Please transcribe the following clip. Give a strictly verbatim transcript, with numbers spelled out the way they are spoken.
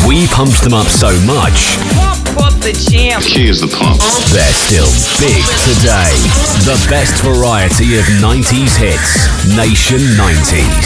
We pumped them up so much, Pump up the jam. Here's the pump. they're still big today. The best variety of nineties hits. Nation nineties.